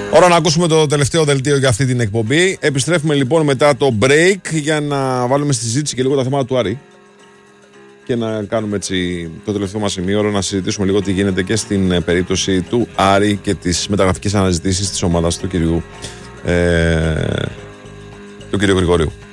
Ώρα να ακούσουμε το τελευταίο δελτίο για αυτή την εκπομπή. Επιστρέφουμε λοιπόν μετά το break για να βάλουμε στη συζήτηση και λίγο τα θέματα του Άρη. Και να κάνουμε έτσι το τελευταίο μας σημείο, να συζητήσουμε λίγο τι γίνεται και στην περίπτωση του Άρη και τις μεταγραφικές αναζητήσεις της ομάδας του κυρίου Γρηγορίου.